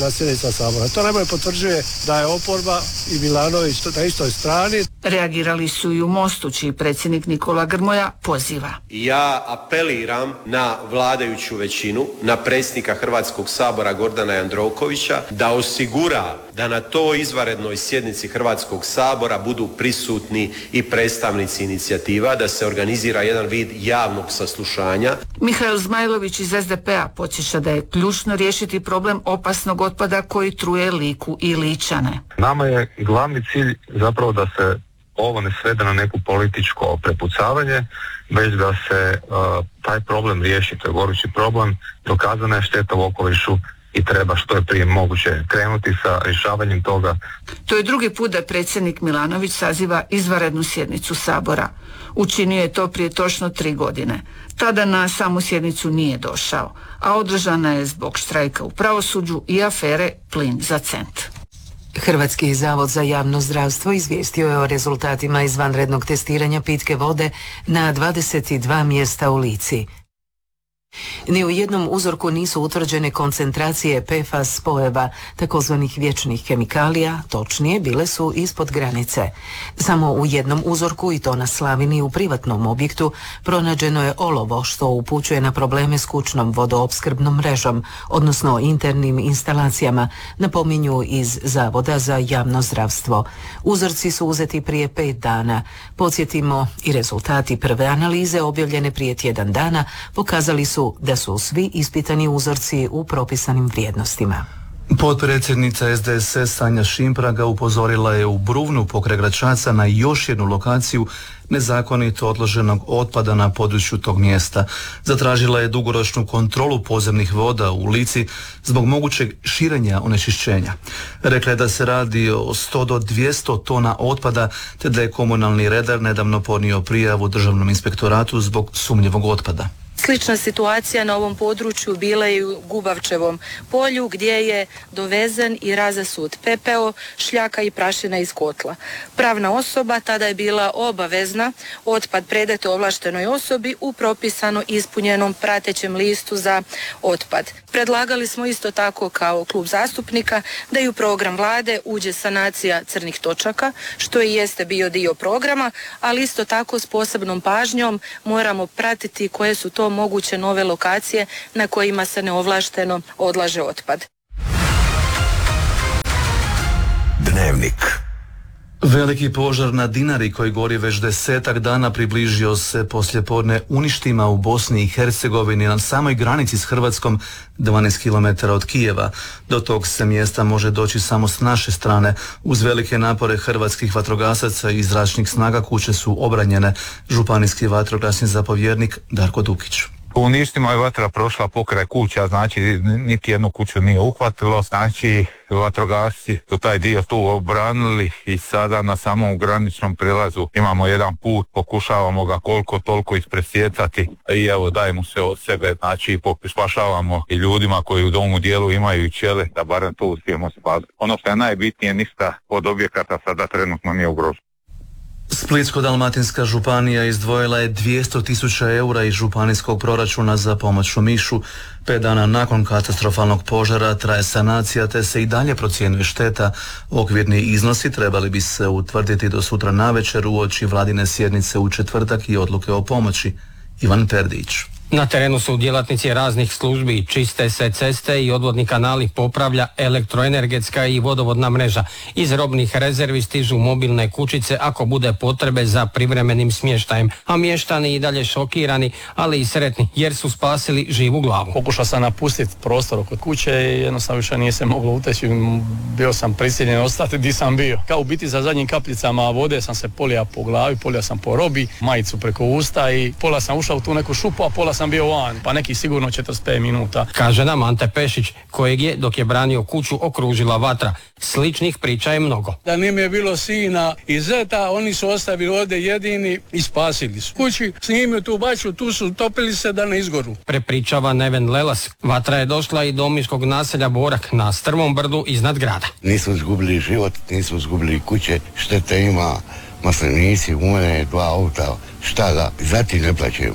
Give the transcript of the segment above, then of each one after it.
sjednica Sabora. To najbolje potvrđuje da je oporba i Milanović na istoj strani. Reagirali su i u Mostu, čiji predsjednik Nikola Grmoja poziva. Ja apeliram na vladajuću većinu, na predsjednika Hrvatskog sabora Gordana Jandrokovića da osigura da na toj izvanrednoj sjednici Hrvatskog sabora budu prisutni i predstavnici inicijativa, da se organizira jedan vid javnog saslušanja. Mihael Zmajlović iz SDP-a podsjeća da je ključno riješiti problem opasnog otpada koji truje Liku i Ličane. Nama je glavni cilj zapravo da se ovo ne svede na neko političko prepucavanje, već da se taj problem riješi. To je gorući problem, dokazana je šteta u okolišu i treba što je prije moguće krenuti sa rješavanjem toga. To je drugi put da predsjednik Milanović saziva izvanrednu sjednicu Sabora. Učinio je to prije točno 3 godine. Tada na samu sjednicu nije došao, a održana je zbog štrajka u pravosuđu i afere Plin za cent. Hrvatski zavod za javno zdravstvo izvijestio je o rezultatima izvanrednog testiranja pitke vode na 22 mjesta u Lici. Ni u jednom uzorku nisu utvrđene koncentracije PFAS spojeva, takozvanih vječnih kemikalija, točnije bile su ispod granice. Samo u jednom uzorku, i to na Slavini u privatnom objektu, pronađeno je olovo, što upućuje na probleme s kućnom vodoopskrbnom mrežom, odnosno internim instalacijama, napominju iz Zavoda za javno zdravstvo. Uzorci su uzeti prije 5 dana. Podsjetimo, i rezultati prve analize objavljene prije tjedan dana pokazali su da su svi ispitani uzorci u propisanim vrijednostima. Potpredsjednica SDSS Sanja Šimpraga upozorila je u Bruvnu pokraj Gračaca na još jednu lokaciju nezakonito odloženog otpada na području tog mjesta. Zatražila je dugoročnu kontrolu podzemnih voda u Lici zbog mogućeg širenja onečišćenja. Rekla je da se radi o 100 do 200 tona otpada, te da je komunalni redar nedavno podnio prijavu Državnom inspektoratu zbog sumnjivog otpada. Slična situacija na ovom području bila je u Gubavčevom polju gdje je dovezen i razasut pepeo, šljaka i prašina iz kotla. Pravna osoba tada je bila obavezna otpad predati ovlaštenoj osobi u propisano ispunjenom pratećem listu za otpad. Predlagali smo isto tako kao klub zastupnika da i u program vlade uđe sanacija crnih točaka, što i jeste bio dio programa, ali isto tako s posebnom pažnjom moramo pratiti koje su to moguće nove lokacije na kojima se neovlašteno odlaže otpad. Dnevnik. Veliki požar na Dinari koji gori već 10-ak dana približio se poslijepodne uništima u Bosni i Hercegovini na samoj granici s Hrvatskom, 12 km od Kijeva. Do tog se mjesta može doći samo s naše strane. Uz velike napore hrvatskih vatrogasaca i zračnih snaga kuće su obranjene. Županijski vatrogasni zapovjednik Darko Dukić. U uništima je vatra prošla pokraj kuća, znači niti jednu kuću nije uhvatilo, znači vatrogasci su taj dio tu obranili i sada na samom graničnom prilazu imamo jedan put, pokušavamo ga koliko toliko ispresjecati i evo dajemo se od sebe, znači spašavamo i ljudima koji u domu dijelu imaju i ćele da barem to uspijemo spasiti. Ono što je najbitnije, ništa od objekata sada trenutno nije ugroženo. Splitsko-dalmatinska županija izdvojila je 200.000 eura iz županijskog proračuna za pomoć Omišu. 5 dana nakon katastrofalnog požara traje sanacija, te se i dalje procjenjuje šteta. Okvirni iznosi trebali bi se utvrditi do sutra navečer uoči vladine sjednice u četvrtak i odluke o pomoći. Ivan Perdić. Na terenu su djelatnici raznih službi, čiste se ceste i odvodni kanali, popravlja elektroenergetska i vodovodna mreža. Iz robnih rezervi stižu mobilne kućice ako bude potrebe za privremenim smještajem, a mještani i dalje šokirani, ali i sretni jer su spasili živu glavu. Pokušao sam napustiti prostor oko kuće i jednostavno više nije se moglo uteći, bio sam prisiljen ostati gdje sam bio. Kao u biti za zadnjim kapljicama vode sam se polija po glavi, polija sam po robi, majicu preko usta i pola sam ušao u tu neku šupu, a pola sam bio van, pa nekih sigurno 45 minuta. Kaže nam Ante Pešić, kojeg je, dok je branio kuću, okružila vatra. Sličnih priča je mnogo. Da nije mi je bilo sina i zeta, oni su ostavili ovdje jedini i spasili su. Kući snimio tu baču, tu su topili se da ne izgoru. Prepričava Neven Lelas. Vatra je došla i do omiškog naselja Borak na strmom brdu iznad grada. Nismo izgubili život, nismo izgubili kuće, štete ima, maslenici, une, 2 auta, šta da, zatim ne plaćemo.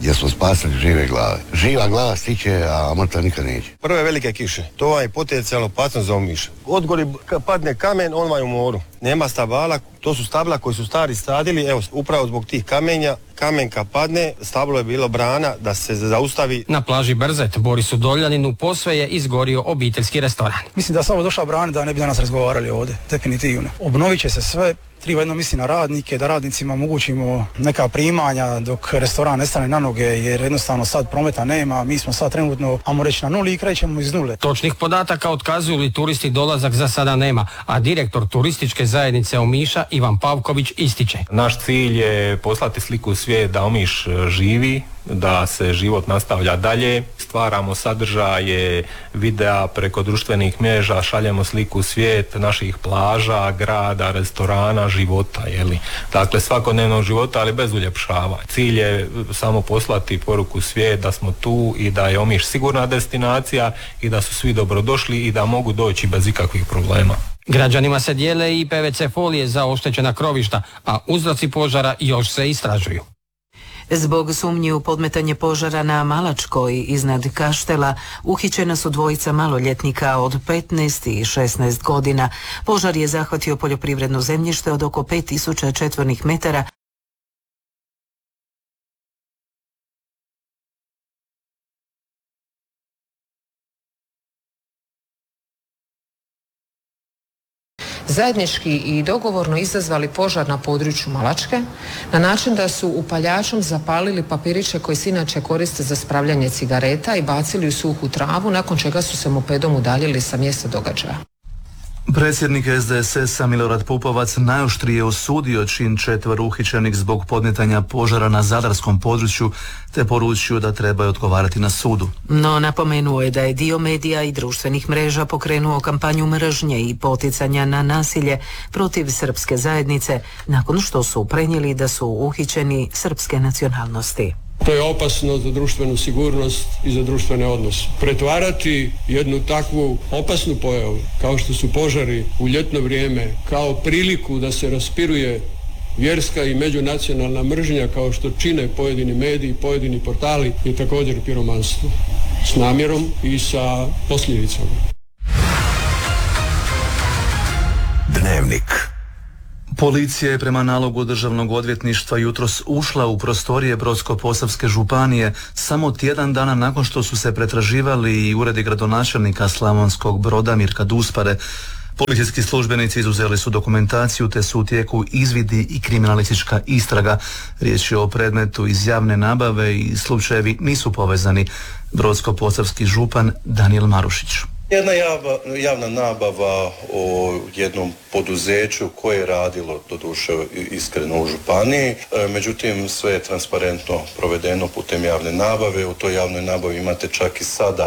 jer smo spasili žive glave. Živa glava stiče, a mrtva nikad neće. Prve velike kiše, to je potencijalno opasnost za Omiš. Odgori padne kamen, on vam je u moru. Nema stabala, to su stabla koji su stari sadili, evo, upravo zbog tih kamenja. Kamen kad padne, stablo je bilo brana da se zaustavi. Na plaži Brzet, Borisu Doljaninu, posve je izgorio obiteljski restoran. Mislim da samo došla brana da ne bi danas razgovarali ovdje, definitivno. Obnovit će se sve, treba jedno misli na radnike, da radnicima omogućimo neka primanja dok restoran ne stane na noge, jer jednostavno sad prometa nema, mi smo sad trenutno, ajmo reći, na nuli i krećemo iz nule. Točnih podataka otkazuju li turisti dolazak za sada nema, a direktor turističke zajednice Omiša Ivan Pavković ističe. Naš cilj je poslati sliku u svijet da Omiš živi, da se život nastavlja dalje. Stvaramo sadržaje, videa preko društvenih mreža, šaljemo sliku u svijet naših plaža, grada, restorana, života, jeli. Dakle, svakodnevnog života, ali bez uljepšava. Cilj je samo poslati poruku u svijet da smo tu i da je Omiš sigurna destinacija i da su svi dobrodošli i da mogu doći bez ikakvih problema. Građanima se dijele i PVC folije za oštećena krovišta, a uzroci požara još se istražuju. Zbog sumnji u podmetanje požara na Malačkoj iznad Kaštela uhićena su dvojica maloljetnika od 15 i 16 godina. Požar je zahvatio poljoprivredno zemljište od oko 5000 četvornih metara. Zajednički i dogovorno izazvali požar na području Malačke na način da su upaljačom zapalili papiriće koji se inače koriste za spravljanje cigareta i bacili u suhu travu, nakon čega su se mopedom udaljili sa mjesta događaja. Predsjednik SDSS-a Milorad Pupovac najoštrije osudio čin 4 uhićenih zbog podmetanja požara na zadarskom području te poručio da trebaju odgovarati na sudu. No napomenuo je da je dio medija i društvenih mreža pokrenuo kampanju mržnje i poticanja na nasilje protiv srpske zajednice nakon što su prenijeli da su uhićeni srpske nacionalnosti. To je opasno za društvenu sigurnost i za društvene odnose. Pretvarati jednu takvu opasnu pojavu, kao što su požari u ljetno vrijeme, kao priliku da se raspiruje vjerska i međunacionalna mržnja, kao što čine pojedini mediji, pojedini portali, je također piromanstvo. S namjerom i sa posljedicama. Dnevnik. Policija je prema nalogu Državnog odvjetništva jutros ušla u prostorije Brodsko-posavske županije samo tjedan dana nakon što su se pretraživali i uredi gradonačelnika Slavonskog Broda Mirka Duspare. Policijski službenici izuzeli su dokumentaciju te su u tijeku izvidi i kriminalistička istraga. Riječ je o predmetu iz javne nabave i slučajevi nisu povezani. Brodsko-posavski župan Danijel Marušić. Jedna javna nabava o jednom poduzeću koje je radilo, doduše iskreno, u županiji, međutim sve je transparentno provedeno putem javne nabave. U toj javnoj nabavi imate čak i sada